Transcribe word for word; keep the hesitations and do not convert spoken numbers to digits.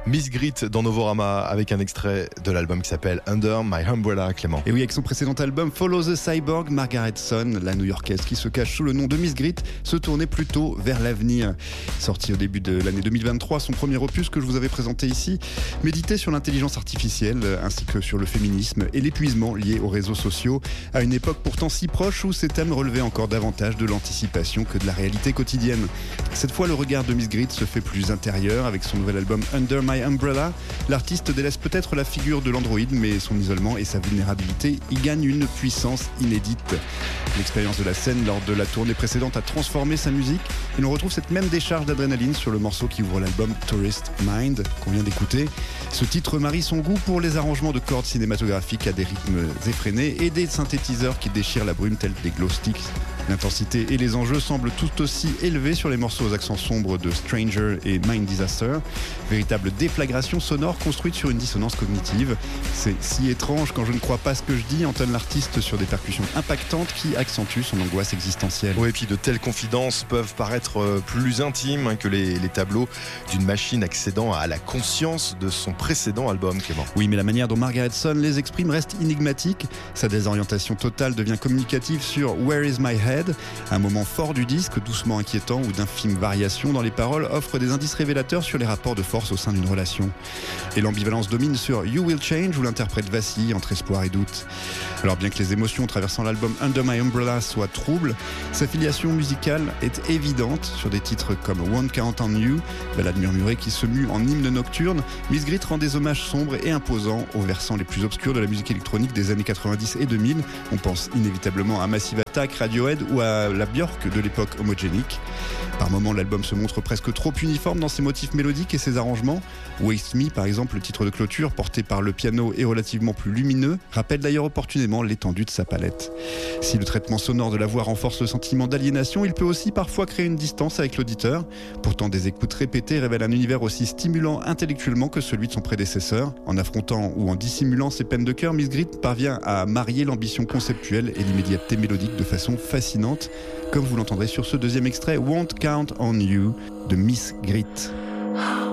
Miss Grit dans Novorama avec un extrait de l'album qui s'appelle Under My Umbrella, Clément. Et oui, avec son précédent album Follow the Cyborg, Margaret Son, la new-yorkaise qui se cache sous le nom de Miss Grit, se tournait plutôt vers l'avenir. Sorti au début de l'année deux mille vingt-trois, son premier opus que je vous avais présenté ici méditait sur l'intelligence artificielle ainsi que sur le féminisme et l'épuisement lié aux réseaux sociaux, à une époque pourtant si proche où ces thèmes relevaient encore davantage de l'anticipation que de la réalité quotidienne. Cette fois, le regard de Miss Grit se fait plus intérieur avec son nouvel album Under My Umbrella. L'artiste délaisse peut-être la figure de l'androïde, mais son isolement et sa vulnérabilité y gagnent une puissance inédite. L'expérience de la scène lors de la tournée précédente a transformé sa musique et l'on retrouve cette même décharge d'adrénaline sur le morceau qui ouvre l'album Tourist Mind qu'on vient d'écouter. Ce titre marie son goût pour les arrangements de cordes cinématographiques à des rythmes effrénés et des synthétiseurs qui déchirent la brume tels des glow sticks. L'intensité et les enjeux semblent tout aussi élevés sur les morceaux aux accents sombres de Stranger et Mind Disaster. Véritable déflagration sonore construite sur une dissonance cognitive. C'est si étrange quand je ne crois pas ce que je dis, entonne l'artiste sur des percussions impactantes qui accentuent son angoisse existentielle. Oui, et puis de telles confidences peuvent paraître plus intimes que les, les tableaux d'une machine accédant à la conscience de son précédent album, Clément. Oui, mais la manière dont Margaret Son les exprime reste énigmatique. Sa désorientation totale devient communicative sur Where is my head? Un moment fort du disque, doucement inquiétant, où d'infimes variations dans les paroles offrent des indices révélateurs sur les rapports de force au sein d'une relation. Et l'ambivalence domine sur You Will Change, où l'interprète vacille entre espoir et doute. Alors bien que les émotions traversant l'album Under My Umbrella soient troubles, sa filiation musicale est évidente sur des titres comme Won't Count on You, ballade murmurée qui se mue en hymne nocturne. Miss Grit rend des hommages sombres et imposants aux versants les plus obscurs de la musique électronique des années quatre-vingt-dix et deux mille. On pense inévitablement à Massive Attack, Radiohead ou à la Björk de l'époque homogénique. Par moments, l'album se montre presque trop uniforme dans ses motifs mélodiques et ses arrangements. Waste Me, par exemple, le titre de clôture, porté par le piano et relativement plus lumineux, rappelle d'ailleurs opportunément l'étendue de sa palette. Si le traitement sonore de la voix renforce le sentiment d'aliénation, il peut aussi parfois créer une distance avec l'auditeur. Pourtant, des écoutes répétées révèlent un univers aussi stimulant intellectuellement que celui de son prédécesseur. En affrontant ou en dissimulant ses peines de cœur, Miss Grit parvient à marier l'ambition conceptuelle et l'immédiateté mélodique de façon fascinante, comme vous l'entendrez sur ce deuxième extrait Won't Count on You de Miss Grit.